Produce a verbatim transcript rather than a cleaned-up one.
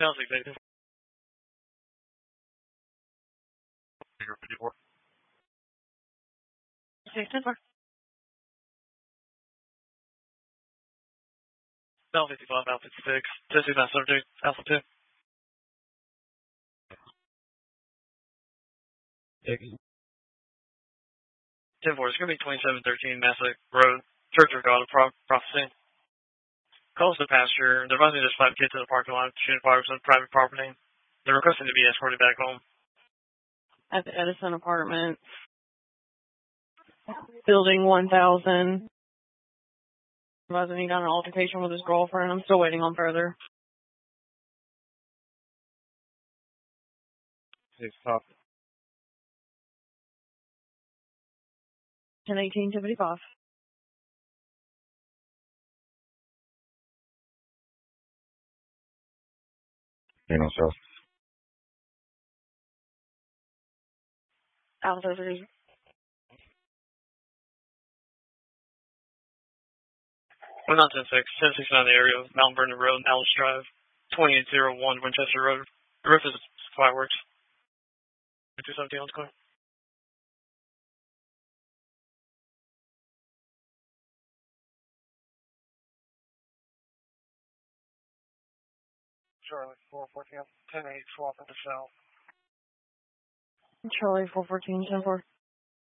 Sounds like they do. fifty-four. six ten four. Bell fifty-five, Alpha fifty-six. Testing nine seven two, Alpha two. ten four, it's going to be twenty-seven thirteen Massac Road, Church of God of Pro- Prophecy. Calls to pasture. They're advising just five kids in the parking lot shooting fireworks on private property. They're requesting to be escorted back home. At the Edison apartment. Building one thousand. Advising he got an altercation with his girlfriend. I'm still waiting on further. Six top. ten eighteen seventy-five. You know, so. Alpha three. one nine ten six, ten sixty-nine the area of Mount Vernon Road, Alice Drive, twenty-eight oh one Winchester Road. The roof is fireworks. two seventeen on the car. Charlie, four fourteen, ten eight, swap into south. Charlie, four fourteen, ten four.